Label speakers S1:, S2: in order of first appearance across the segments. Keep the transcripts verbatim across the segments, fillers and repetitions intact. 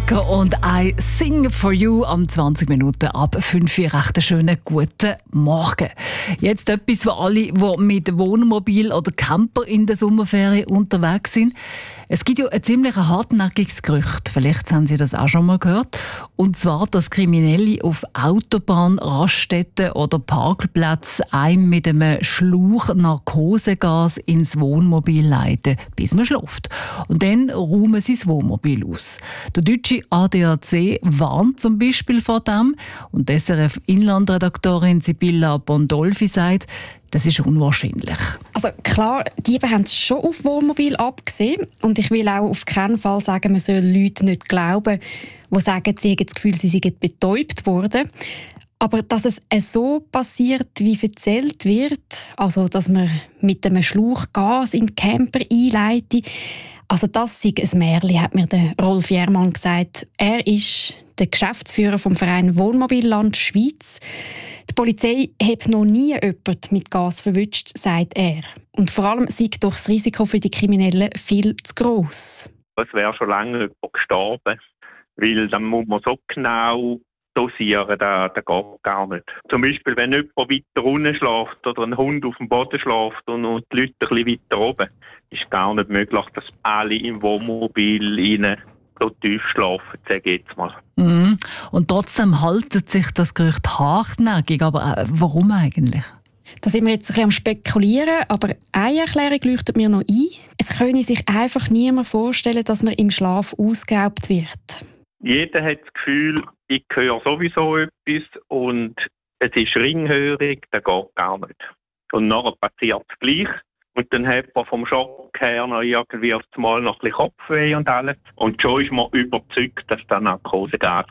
S1: Becker und «I Sing For You» am zwanzig Minuten ab fünf Uhr. Recht einen schönen guten Morgen. Jetzt etwas für alle, die mit Wohnmobil oder Camper in der Sommerferien unterwegs sind. Es gibt ja ein ziemlich hartnäckiges Gerücht, vielleicht haben Sie das auch schon mal gehört, und zwar, dass Kriminelle auf Autobahn, Raststätten oder Parkplätzen einem mit einem Schlauch Narkosegas ins Wohnmobil leiten, bis man schläft. Und dann räumen sie das Wohnmobil aus. Der deutsche A D A C warnt zum Beispiel vor dem, und die S R F-Inlandredaktorin Sibylla Bondolfi sagt, das ist unwahrscheinlich.
S2: Also klar, Diebe haben es schon auf Wohnmobil abgesehen. Und ich will auch auf keinen Fall sagen, man soll Leute nicht glauben, die sagen, sie haben das Gefühl, sie seien betäubt worden. Aber dass es so passiert, wie erzählt wird, also dass man mit einem Schlauch Gas in den Camper einleitet, also das sei ein Märchen, hat mir der Rolf Jermann gesagt. Er ist der Geschäftsführer vom Verein Wohnmobilland Schweiz. Die Polizei hat noch nie jemanden mit Gas verwünscht, sagt er. Und vor allem sei doch das Risiko für die Kriminellen viel zu gross.
S3: Es wäre schon lange jemand gestorben, weil dann muss man so genau dosieren, das, das geht gar nicht. Zum Beispiel, wenn jemand weiter unten schläft oder ein Hund auf dem Boden schläft und, und die Leute ein bisschen weiter oben, ist gar nicht möglich, dass alle im Wohnmobil rein so tief schlafen, sage ich jetzt mal.
S1: Mm. Und trotzdem haltet sich das Gerücht hartnäckig. Aber äh, warum eigentlich?
S2: Da sind wir jetzt ein bisschen am Spekulieren, aber eine Erklärung leuchtet mir noch ein. Es könne sich einfach niemand vorstellen, dass man im Schlaf ausgeraubt wird.
S3: Jeder hat das Gefühl, ich höre sowieso etwas und es ist ringhörig, das geht gar nicht. Und nachher passiert es gleich. Und dann hat man vom Schock her noch irgendwie auf einmal noch ein bisschen Kopfweh und alles. Und schon ist man überzeugt, dass das Narkosegas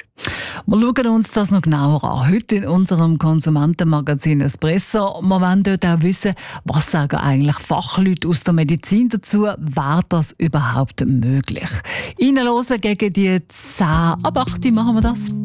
S3: war.
S1: Wir schauen uns das noch genauer an. Heute in unserem Konsumentenmagazin Espresso. Wir wollen dort auch wissen, was sagen eigentlich Fachleute aus der Medizin dazu? Wäre das überhaupt möglich? Reinhören gegen die zehn ab acht machen wir das.